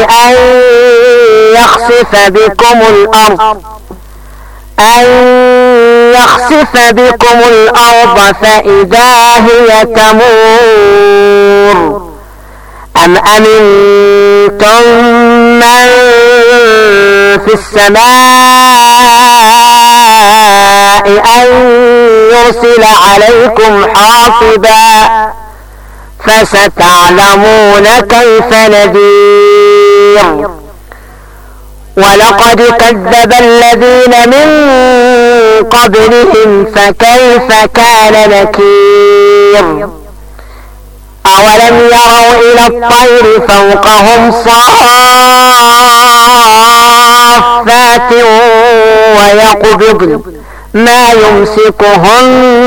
أن يخسف بكم الأرض فإذا هي تمور أم أمنتم من في السماء أن يرسل عليكم حاصبا فستعلمون كيف نذير ولقد كذب الذين من قبلهم فكيف كان نكير أولم يروا إلى الطير فوقهم صافات ويقبضن ما يمسكهن